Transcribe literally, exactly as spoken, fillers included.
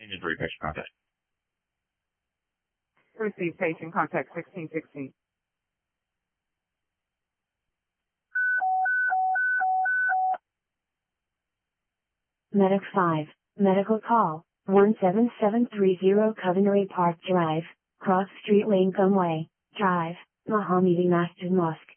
Inventory patient contact. Receive patient contact sixteen sixteen. Medic five, medical call, one seven seven three zero Covenary Park Drive, Cross Street Lane Gumway, Drive, Mohammedi Masjid Mosque.